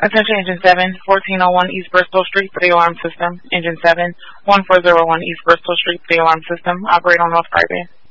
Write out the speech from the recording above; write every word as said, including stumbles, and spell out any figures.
Attention Engine seven, fourteen oh one East Bristol Street, three alarm system. Engine seven, one four zero one East Bristol Street, three alarm system. Operate on North Friday.